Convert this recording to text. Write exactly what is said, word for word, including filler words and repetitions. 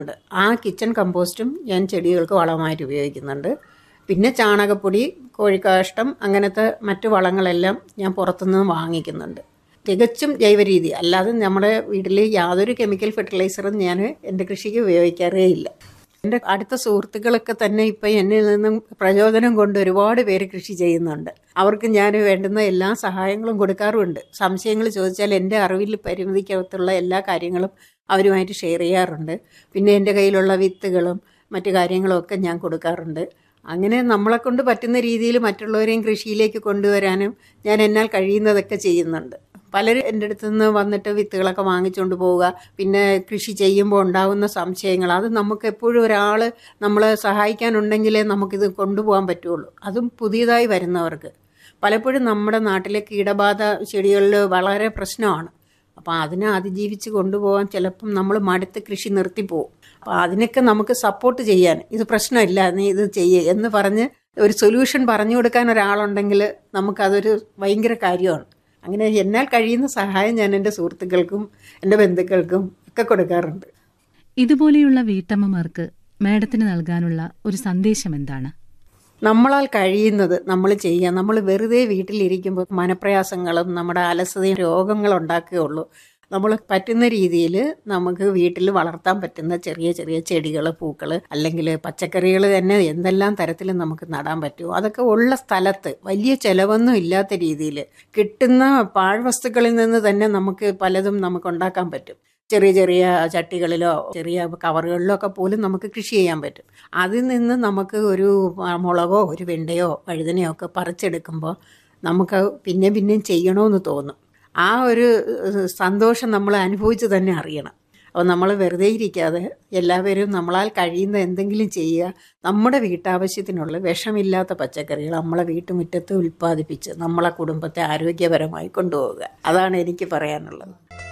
ആ കിച്ചൺ കമ്പോസ്റ്റും ഞാൻ ചെടികൾക്ക് വളമായിട്ട് ഉപയോഗിക്കുന്നുണ്ട്. പിന്നെ ചാണകപ്പൊടി, കോഴിക്കാഷ്ടം അങ്ങനത്തെ മറ്റു വളങ്ങളെല്ലാം ഞാൻ പുറത്തുനിന്ന് വാങ്ങിക്കുന്നുണ്ട്. തികച്ചും ജൈവരീതി, അല്ലാതെ നമ്മുടെ വീട്ടിൽ യാതൊരു കെമിക്കൽ ഫെർട്ടിലൈസറും ഞാൻ എൻ്റെ കൃഷിക്ക് ഉപയോഗിക്കാറേ ഇല്ല. എൻ്റെ അടുത്ത സുഹൃത്തുക്കളൊക്കെ തന്നെ ഇപ്പം എന്നിൽ നിന്നും പ്രചോദനം കൊണ്ട് ഒരുപാട് പേര് കൃഷി ചെയ്യുന്നുണ്ട്. അവർക്ക് ഞാൻ വേണ്ടുന്ന എല്ലാ സഹായങ്ങളും കൊടുക്കാറുമുണ്ട്. സംശയങ്ങൾ ചോദിച്ചാൽ എൻ്റെ അറിവിൽ പരിമിതിക്കകത്തുള്ള എല്ലാ കാര്യങ്ങളും അവരുമായിട്ട് ഷെയർ ചെയ്യാറുണ്ട്. പിന്നെ എൻ്റെ കയ്യിലുള്ള വിത്തുകളും മറ്റു കാര്യങ്ങളും ഒക്കെ ഞാൻ കൊടുക്കാറുണ്ട്. അങ്ങനെ നമ്മളെക്കൊണ്ട് പറ്റുന്ന രീതിയിൽ മറ്റുള്ളവരെയും കൃഷിയിലേക്ക് കൊണ്ടുവരാനും ഞാൻ എന്നാൽ കഴിയുന്നതൊക്കെ ചെയ്യുന്നുണ്ട്. പലരും എൻ്റെ അടുത്ത് നിന്ന് വന്നിട്ട് വിത്തുകളൊക്കെ വാങ്ങിച്ചുകൊണ്ട് പോവുക, പിന്നെ കൃഷി ചെയ്യുമ്പോൾ ഉണ്ടാകുന്ന സംശയങ്ങൾ, അത് നമുക്ക് എപ്പോഴും ഒരാൾ നമ്മളെ സഹായിക്കാനുണ്ടെങ്കിലേ നമുക്കിത് കൊണ്ടുപോകാൻ പറ്റുള്ളൂ. അതും പുതിയതായി വരുന്നവർക്ക്. പലപ്പോഴും നമ്മുടെ നാട്ടിലെ കീടബാധ ചെടികളിൽ വളരെ പ്രശ്നമാണ്. അപ്പോൾ അതിനെ അതിജീവിച്ച് കൊണ്ടുപോകാൻ ചിലപ്പം നമ്മൾ മടുത്ത് കൃഷി നിർത്തിപ്പോവും. അപ്പോൾ അതിനൊക്കെ നമുക്ക് സപ്പോർട്ട് ചെയ്യാൻ, ഇത് പ്രശ്നമില്ല, നീ ഇത് ചെയ്യേ എന്ന് പറഞ്ഞ് ഒരു സൊല്യൂഷൻ പറഞ്ഞു കൊടുക്കാൻ ഒരാളുണ്ടെങ്കിൽ നമുക്കതൊരു ഭയങ്കര കാര്യമാണ്. അങ്ങനെ എന്നാൽ കഴിയുന്ന സഹായം ഞാൻ എൻ്റെ സുഹൃത്തുക്കൾക്കും എൻ്റെ ബന്ധുക്കൾക്കും ഒക്കെ കൊടുക്കാറുണ്ട്. ഇതുപോലെയുള്ള വീട്ടമ്മമാർക്ക് മാഡത്തിന് നൽകാനുള്ള ഒരു സന്ദേശം എന്താണ്? നമ്മളാൽ കഴിയുന്നത് നമ്മൾ ചെയ്യുക. നമ്മൾ വെറുതെ വീട്ടിലിരിക്കുമ്പോൾ മനപ്രയാസങ്ങളും നമ്മുടെ അലസതയും രോഗങ്ങളും ഉണ്ടാക്കുകയുള്ളൂ. നമ്മൾ പറ്റുന്ന രീതിയിൽ നമുക്ക് വീട്ടിൽ വളർത്താൻ പറ്റുന്ന ചെറിയ ചെറിയ ചെടികൾ, പൂക്കൾ, അല്ലെങ്കിൽ പച്ചക്കറികൾ തന്നെ എന്തെല്ലാം തരത്തിൽ നമുക്ക് നടാൻ പറ്റുമോ അതൊക്കെ ഉള്ള സ്ഥലത്ത് വലിയ ചിലവൊന്നും ഇല്ലാത്ത രീതിയിൽ കിട്ടുന്ന പാഴ്വസ്തുക്കളിൽ നിന്ന് തന്നെ നമുക്ക് പലതും നമുക്ക് ഉണ്ടാക്കാൻ പറ്റും. ചെറിയ ചെറിയ ചട്ടികളിലോ ചെറിയ കവറുകളിലോ ഒക്കെ പോലും നമുക്ക് കൃഷി ചെയ്യാൻ പറ്റും. അതിൽ നിന്ന് നമുക്ക് ഒരു മുളകോ ഒരു വെണ്ടയോ വഴുതനയോ ഒക്കെ പറിച്ചെടുക്കുമ്പോൾ നമുക്ക് പിന്നെ പിന്നെയും ചെയ്യണമെന്ന് തോന്നും. ആ ഒരു സന്തോഷം നമ്മൾ അനുഭവിച്ച് തന്നെ അറിയണം. അപ്പോൾ നമ്മൾ വെറുതെ ഇരിക്കാതെ എല്ലാവരും നമ്മളാൽ കഴിയുന്ന എന്തെങ്കിലും ചെയ്യുക. നമ്മുടെ വീട്ടാവശ്യത്തിനുള്ള വിഷമില്ലാത്ത പച്ചക്കറികൾ നമ്മളെ വീട്ടുമുറ്റത്ത് ഉൽപ്പാദിപ്പിച്ച് നമ്മളെ കുടുംബത്തെ ആരോഗ്യപരമായി കൊണ്ടുപോവുക. അതാണ് എനിക്ക് പറയാനുള്ളത്.